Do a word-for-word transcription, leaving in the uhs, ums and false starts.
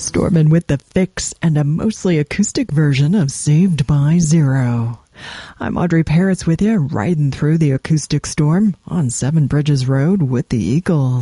Stormin' with the Fix and a mostly acoustic version of Saved by Zero. I'm Audrey Parris with you, riding through the acoustic storm on Seven Bridges Road with the Eagles.